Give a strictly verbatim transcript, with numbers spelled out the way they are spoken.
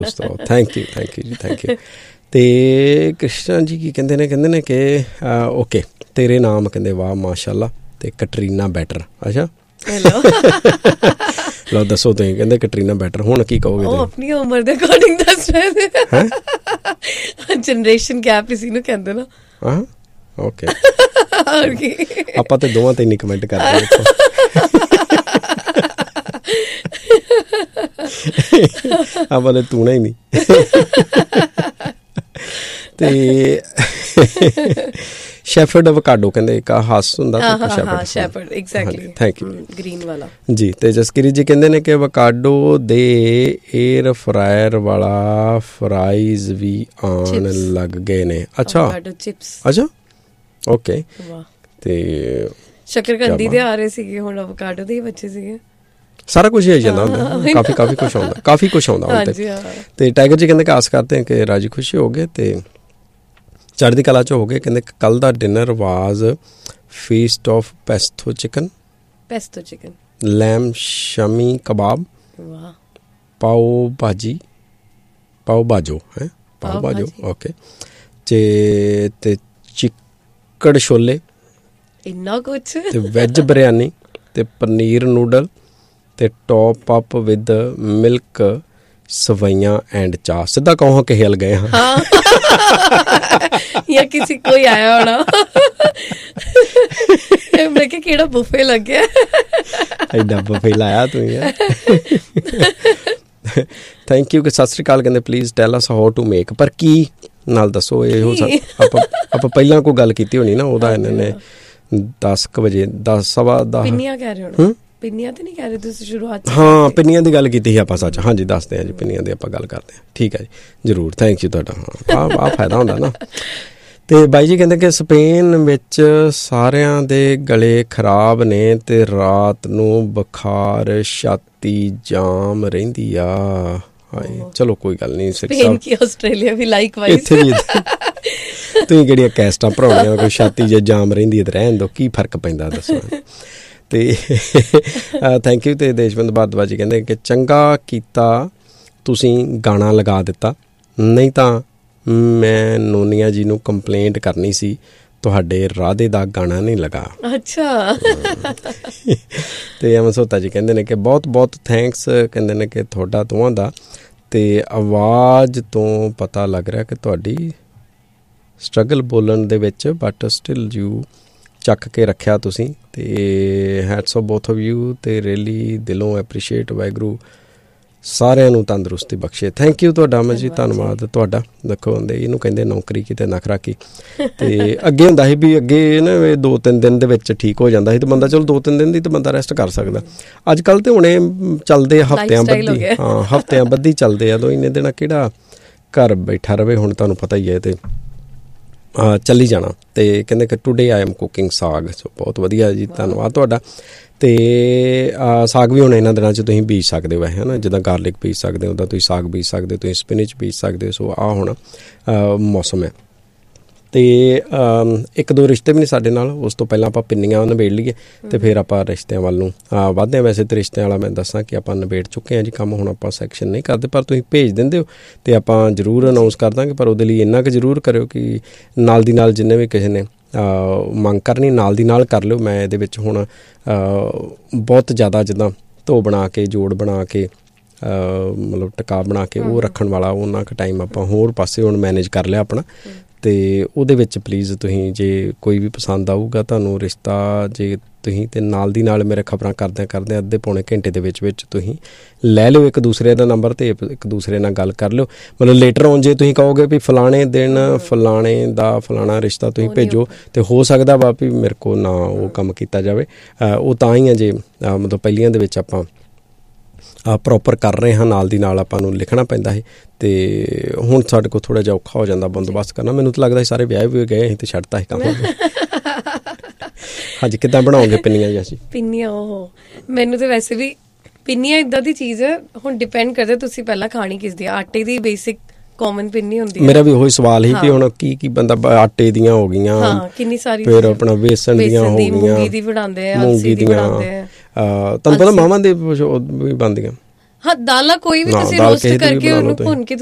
Thank you thank you ਜੀ thank you. ਤੇ ਕ੍ਰਿਸ਼ਨਾ ਜੀ ਕੀ ਕਹਿੰਦੇ ਨੇ, ਕਹਿੰਦੇ ਨੇ ਕਿ ਓਕੇ ਤੇਰੇ ਨਾਮ ਕਹਿੰਦੇ ਵਾਹ ਮਾਸ਼ਾਅੱਲਾ ਤੇ ਕਟਰੀਨਾ ਬੈਟਰ। ਅੱਛਾ ਲਓ ਦੱਸੋ ਤੁਸੀਂ, ਕਹਿੰਦੇ ਕਟਰੀਨਾ ਬੈਟਰ, ਹੁਣ ਕੀ ਕਹੋਗੇ? ਉਹ ਆਪਣੀ ਉਮਰ ਦੇ ਅਕੋਰਡਿੰਗ ਦੱਸ ਰਹੇ ਨੇ, ਜਨਰੇਸ਼ਨ ਗੈਪ ਇਸੀ ਨੂੰ ਕਹਿੰਦੇ ਨਾ। ਹਾਂ ਓਕੇ ਆਪਾਂ ਤੇ ਦੋਵਾਂ ਤੇ ਨਹੀਂ ਕਮੈਂਟ ਕਰਦੇ, ਆਪਾਂ ਨੇ ਤੂਣਾ ਹੀ ਨਹੀਂ। ਤੇ ਸ਼ੈਫਰਡ ਅਵੋਕਾਡੋ ਕਹਿੰਦੇ ਇੱਕ ਹਾਸ ਹੁੰਦਾ shepherd, exactly thank you green ਵਾਲਾ ਜੀ। ਤੇ ਜਸਕੀਰਤ ਜੀ ਕਹਿੰਦੇ ਨੇ ਕਿ ਅਵੋਕਾਡੋ ਦੇ ਏਅਰ ਫਰਾਇਰ ਵਾਲਾ ਫਰਾਈਜ਼ ਵੀ ਆਉਣ ਲੱਗ ਗਏ ਨੇ। ਅੱਛਾ ਅੱਛਾ ਓਕੇ। ਤੇ ਸ਼ੱਕਰਕੰਦੀ ਦੇ ਆ ਰਹੇ ਸੀਗੇ, ਹੁਣ ਅਵੋਕਾਡੋ ਦੇ ਹੀ ਬੱਚੇ ਸੀਗੇ। ਸਾਰਾ ਕੁਝ ਹੀ ਆ ਜਾਂਦਾ ਹੁੰਦਾ, ਕਾਫੀ ਕਾਫੀ ਕੁਛ ਆਉਂਦਾ, ਕਾਫੀ ਕੁਛ ਆਉਂਦਾ ਹੁਣ ਤੇ। ਤੇ ਟਾਈਗਰ ਜੀ ਕਹਿੰਦੇ ਕਿ ਆਸ ਕਰਦੇ ਹਾਂ ਕਿ ਰਾਜੀ ਖੁਸ਼ੀ ਹੋ ਗਏ ਤੇ ਚੜ੍ਹਦੀ ਕਲਾ 'ਚ ਹੋ ਗਏ। ਕਹਿੰਦੇ ਕੱਲ੍ਹ ਦਾ dinner was ਫੀਸਟ of ਪੈਸਥੋ chicken, ਪੈਸਥੋ chicken, lamb Shami ਕਬਾਬ, ਪਾਓ ਭਾਜੀ, ਪਾਓ ਬਾਜੋ ਹੈ ਪਾਓ ਬਾਜੋ ਓਕੇ, ਤੇ ਤੇ ਚਿੱਕੜ ਛੋਲੇ, ਇੰਨਾ ਕੁਛ, ਤੇ ਵੈਜ ਬਿਰਿਆਨੀ, ਤੇ ਪਨੀਰ ਨੂਡਲ, ਤੇ top up with milk ਸਵਈਆਂ and ਚਾਹ। ਸਿੱਧਾ ਕਹੋ ਕਿ ਹਿਲ ਗਏ ਹਾਂ ਜਾਂ ਕਿਸੇ ਕੋਈ ਆਇਆ ਹੋਣਾ। ਮੈਂ ਕਿਹਾ ਕਿਹੜਾ ਬੁਫੇ ਲੱਗਿਆ, ਐਡਾ ਬੁਫੇ ਲਾਇਆ ਤੂੰ ਯਾਰ। ਥੈਂਕ ਯੂ ਕਿ ਸਤਿ ਸ਼੍ਰੀ ਅਕਾਲ ਕਹਿੰਦੇ please tile us how to make, ਪਰ ਕੀ ਨਾਲ ਦੱਸੋ। ਇਹੋ ਆਪਾਂ ਆਪਾਂ ਪਹਿਲਾਂ ਕੋਈ ਗੱਲ ਕੀਤੀ ਹੋਣੀ ਨਾ, ਉਹਦਾ ਇਹਨਾਂ ਨੇ ਦਸ ਕੁ ਵਜੇ ਦਸ ਸਵਾ ਦਸ ਪਿੰਨੀਆਂ ਕਹਿ ਰਹੇ ਹੋ, ਪਿੰਨੀਆਂ ਤੇ ਨਹੀਂ ਕਹਿ ਰਹੇ ਤੁਸੀਂ ਸ਼ੁਰੂਆਤ? ਹਾਂ ਪਿੰਨੀਆਂ ਦੀ ਗੱਲ ਕੀਤੀ ਸੀ ਆਪਾਂ ਸੱਚ। ਹਾਂਜੀ ਦੱਸਦੇ ਹਾਂ ਜੀ, ਪਿੰਨੀਆਂ ਦੀ ਆਪਾਂ ਗੱਲ ਕਰਦੇ ਹਾਂ। ਠੀਕ ਹੈ ਜੀ ਜ਼ਰੂਰ, ਥੈਂਕ ਯੂ ਤੁਹਾਡਾ। ਹਾਂ ਆਹ ਆਹ ਫਾਇਦਾ ਹੁੰਦਾ ਨਾ। ਤੇ ਬਾਈ ਜੀ ਕਹਿੰਦੇ ਕਿ ਸਪੇਨ ਵਿੱਚ ਸਾਰਿਆਂ ਦੇ ਗਲੇ ਖਰਾਬ ਨੇ ਤੇ ਰਾਤ ਨੂੰ ਬੁਖਾਰ ਛਾਤੀ ਜਾਮ ਰਹਿੰਦੀ ਆ। ਹਾਏ ਚਲੋ ਕੋਈ ਗੱਲ ਨਹੀਂ, ਆਸਟ੍ਰੇਲੀਆ ਵੀ ਲਾਈਕ ਵਾਈਜ਼ ਇੱਥੇ ਵੀ ਤੁਸੀਂ ਕਿਹੜੀਆਂ ਕੈਸਟਾਂ ਭਰਾਉਣੀਆਂ, ਕੋਈ ਛਾਤੀ ਜੇ ਜਾਮ ਰਹਿੰਦੀ ਹੈ ਤੇ ਰਹਿਣ ਦਿਓ, ਕੀ ਫਰਕ ਪੈਂਦਾ ਦੱਸੋ। ਤੇ ਥੈਂਕ ਯੂ। ਤੇ ਦੇਸ਼ਵੰਤ ਭਾਰਦਵਾਜ ਜੀ ਕਹਿੰਦੇ ਕਿ ਚੰਗਾ ਕੀਤਾ ਤੁਸੀਂ ਗਾਣਾ ਲਗਾ ਦਿੱਤਾ, ਨਹੀਂ ਤਾਂ ਮੈਂ ਨੋਨੀਆ ਜੀ ਨੂੰ ਕੰਪਲੇਂਟ ਕਰਨੀ ਸੀ ਤੁਹਾਡੇ ਰਾਧੇ ਦਾ ਗਾਣਾ ਨਹੀਂ ਲਗਾ। ਅੱਛਾ। ਤੇ ਅਮਨ ਸੋਤਾ ਜੀ ਕਹਿੰਦੇ ਨੇ ਕਿ ਬਹੁਤ ਬਹੁਤ ਥੈਂਕਸ, ਕਹਿੰਦੇ ਨੇ ਕਿ ਤੁਹਾਡਾ ਦੋਵਾਂ ਦਾ, ਤੇ ਆਵਾਜ਼ ਤੋਂ ਪਤਾ ਲੱਗ ਰਿਹਾ ਕਿ ਤੁਹਾਡੀ ਸਟਰਗਲ ਬੋਲਣ ਦੇ ਵਿੱਚ, ਬਟ ਸਟਿਲ ਯੂ ਚੱਕ ਕੇ ਰੱਖਿਆ ਤੁਸੀਂ। ਤੇ hats of both of you, ਤੇ ਰੀਅਲੀ ਦਿਲੋਂ ਐਪਰੀਸ਼ੀਏਟ। ਵਾਹਿਗੁਰੂ ਸਾਰਿਆਂ ਨੂੰ ਤੰਦਰੁਸਤੀ ਬਖਸ਼ੇ। ਥੈਂਕ ਯੂ ਤੁਹਾਡਾ ਅਮਨ ਜੀ, ਧੰਨਵਾਦ ਤੁਹਾਡਾ। ਦੇਖੋ ਹੁੰਦੇ ਇਹਨੂੰ ਕਹਿੰਦੇ ਨੌਕਰੀ ਕੀ ਤੇ ਨਖਰਾ ਕੀ। ਤੇ ਅੱਗੇ ਹੁੰਦਾ ਸੀ ਵੀ ਅੱਗੇ ਨਾ ਇਹ ਦੋ ਤਿੰਨ ਦਿਨ ਦੇ ਵਿੱਚ ਠੀਕ ਹੋ ਜਾਂਦਾ ਸੀ ਤੇ ਬੰਦਾ ਚਲੋ ਦੋ ਤਿੰਨ ਦਿਨ ਦੀ ਤਾਂ ਬੰਦਾ ਰੈਸਟ ਕਰ ਸਕਦਾ। ਅੱਜ ਕੱਲ੍ਹ ਤਾਂ ਹੁਣ ਇਹ ਚੱਲਦੇ ਹਫ਼ਤਿਆਂ ਬੱਧੀ, ਹਾਂ ਹਫ਼ਤਿਆਂ ਬੱਧੀ ਚੱਲਦੇ ਆ। ਦੋ ਇੰਨੇ ਦਿਨ ਕਿਹੜਾ ਘਰ ਬੈਠਾ ਰਵੇ, ਹੁਣ ਤੁਹਾਨੂੰ ਪਤਾ ਹੀ ਹੈ। ਤੇ ਚੱਲੀ ਜਾਣਾ। ਤੇ ਕਹਿੰਦੇ ਕਿ ਟੂਡੇ ਆਈ ਐਮ ਕੁਕਿੰਗ ਸਾਗ। ਸੋ ਬਹੁਤ ਵਧੀਆ ਜੀ, ਧੰਨਵਾਦ ਤੁਹਾਡਾ। ਤੇ ਸਾਗ ਵੀ ਹੁਣ ਇਹਨਾਂ ਦਿਨਾਂ 'ਚ ਤੁਸੀਂ ਬੀਜ ਸਕਦੇ ਹੋ, ਹੈ ਨਾ, ਜਿੱਦਾਂ ਗਾਰਲਿਕ ਬੀਜ ਸਕਦੇ ਹੋ ਉੱਦਾਂ ਤੁਸੀਂ ਸਾਗ ਬੀਜ ਸਕਦੇ ਹੋ, ਤੁਸੀਂ ਸਪਿਨਚ ਬੀਜ ਸਕਦੇ ਹੋ। ਸੋ ਆਹ ਹੁਣ ਮੌਸਮ ਹੈ। ਤੇ ਇੱਕ ਦੋ ਰਿਸ਼ਤੇ ਵੀ ਨੇ ਸਾਡੇ ਨਾਲ, ਉਸ ਤੋਂ ਪਹਿਲਾਂ ਆਪਾਂ ਪਿੰਨੀਆਂ ਨਿਬੇੜ ਲਈਏ ਤੇ ਫਿਰ ਆਪਾਂ ਰਿਸ਼ਤਿਆਂ ਵੱਲ ਨੂੰ ਵੱਧਦੇ ਹਾਂ। ਵੈਸੇ ਤਾਂ ਰਿਸ਼ਤਿਆਂ ਵਾਲਾ ਮੈਂ ਦੱਸਾਂ ਕਿ ਆਪਾਂ ਨਿਬੇੜ ਚੁੱਕੇ ਹਾਂ ਜੀ ਕੰਮ, ਹੁਣ ਆਪਾਂ ਸੈਕਸ਼ਨ ਨਹੀਂ ਕਰਦੇ, ਪਰ ਤੁਸੀਂ ਭੇਜ ਦਿੰਦੇ ਹੋ ਤੇ ਆਪਾਂ ਜ਼ਰੂਰ ਅਨਾਊਂਸ ਕਰ ਦਾਂਗੇ। ਪਰ ਉਹਦੇ ਲਈ ਇੰਨਾ ਕੁ ਜ਼ਰੂਰ ਕਰਿਓ ਕਿ ਨਾਲ ਦੀ ਨਾਲ ਜਿੰਨੇ ਵੀ ਕਿਸੇ ਨੇ ਮੰਗ ਕਰਨੀ ਨਾਲ ਦੀ ਨਾਲ ਕਰ ਲਿਓ। ਮੈਂ ਇਹਦੇ ਵਿੱਚ ਹੁਣ ਬਹੁਤ ਜ਼ਿਆਦਾ ਜਿੱਦਾਂ ਧੋ ਬਣਾ ਕੇ, ਜੋੜ ਬਣਾ ਕੇ, ਮਤਲਬ ਟਿਕਾ ਬਣਾ ਕੇ ਉਹ ਰੱਖਣ ਵਾਲਾ ਉਹਨਾਂ ਕੁ ਟਾਈਮ ਆਪਾਂ ਹੋਰ ਪਾਸੇ ਹੁਣ ਮੈਨੇਜ ਕਰ ਲਿਆ ਆਪਣਾ। ਅਤੇ ਉਹਦੇ ਵਿੱਚ ਪਲੀਜ਼ ਤੁਸੀਂ ਜੇ ਕੋਈ ਵੀ ਪਸੰਦ ਆਊਗਾ ਤੁਹਾਨੂੰ ਰਿਸ਼ਤਾ, ਜੇ ਤੁਸੀਂ ਅਤੇ ਨਾਲ ਦੀ ਨਾਲ ਮੇਰੇ ਖਬਰਾਂ ਕਰਦਿਆਂ ਕਰਦਿਆਂ ਅੱਧੇ ਪੌਣੇ ਘੰਟੇ ਦੇ ਵਿੱਚ ਵਿੱਚ ਤੁਸੀਂ ਲੈ ਲਿਓ ਇੱਕ ਦੂਸਰੇ ਦਾ ਨੰਬਰ ਅਤੇ ਇੱਕ ਦੂਸਰੇ ਨਾਲ ਗੱਲ ਕਰ ਲਿਓ। ਮਤਲਬ ਲੇਟਰ ਔਨ ਜੇ ਤੁਸੀਂ ਕਹੋਗੇ ਵੀ ਫਲਾਣੇ ਦਿਨ ਫਲਾਣੇ ਦਾ ਫਲਾਣਾ ਰਿਸ਼ਤਾ ਤੁਸੀਂ ਭੇਜੋ, ਅਤੇ ਹੋ ਸਕਦਾ ਵਾ ਵੀ ਮੇਰੇ ਕੋਲ ਨਾ ਉਹ ਕੰਮ ਕੀਤਾ ਜਾਵੇ। ਉਹ ਤਾਂ ਹੀ ਆ ਜੇ ਮਤਲਬ ਪਹਿਲੀਆਂ ਦੇ ਵਿੱਚ ਆਪਾਂ ਪ੍ਰੋਪਰ ਕਰ ਰਹੇ ਹਾਂ, ਨਾਲ ਦੀ ਨਾਲ ਆਪਾਂ ਨੂੰ ਲਿਖਣਾ ਪੈਂਦਾ ਹੈ। ਅਤੇ ਹੁਣ ਸਾਡੇ ਕੋਲ ਥੋੜ੍ਹਾ ਜਿਹਾ ਔਖਾ ਹੋ ਜਾਂਦਾ ਬੰਦੋਬਸਤ ਕਰਨਾ। ਮੈਨੂੰ ਤਾਂ ਲੱਗਦਾ ਸਾਰੇ ਵਿਆਹ ਵੀ ਗਏ ਅਸੀਂ ਤਾਂ ਛੱਡਤਾ ਸੀ ਕੰਮ। ਹਾਂਜੀ, ਕਿੱਦਾਂ ਬਣਾਓਗੇ ਪਿੰਨੀਆਂ ਜੀ? ਅਸੀਂ ਪਿੰਨੀਆਂ ਉਹ ਮੈਨੂੰ ਤਾਂ ਵੈਸੇ ਵੀ ਪਿੰਨੀਆਂ ਇੱਦਾਂ ਦੀ ਚੀਜ਼ ਹੈ, ਹੁਣ ਡਿਪੈਂਡ ਕਰਦਾ ਤੁਸੀਂ ਪਹਿਲਾਂ ਖਾਣੀ ਕਿਸ ਦੀ। ਆਟੇ ਦੀ ਬੇਸਿਕ ਕਾਮਨ ਪਿੰਨੀ ਹੁੰਦੀ ਹੈ। ਮੇਰਾ ਵੀ ਉਹੀ ਸਵਾਲ ਸੀ ਵੀ ਹੁਣ ਕੀ ਕੀ ਬੰਦਾ, ਆਟੇ ਦੀਆਂ ਹੋ ਗਈਆਂ, ਕਿੰਨੀ ਸਾਰੀ, ਫਿਰ ਆਪਣਾ ਵੇਸਣ ਦੀਆਂ ਹੋ ਗਈਆਂ, ਮੂੰਗੀ ਦੀ ਬਣਾਉਂਦੇ ਆ, ਮੂੰਗੀ ਦੀਆਂ, ਤੁਹਾਨੂੰ ਪਤਾ ਮਾਵਾਂ ਦੇ ਵੀ ਬਣਦੀਆਂ। ਹਾਂ ਦਾਲਾਂ ਕੋਈ ਵੀ ਤੁਸੀਂ ਰੋਸਟ ਕਰਕੇ ਉਹਨੂੰ ਭੁੰਨ ਕੇ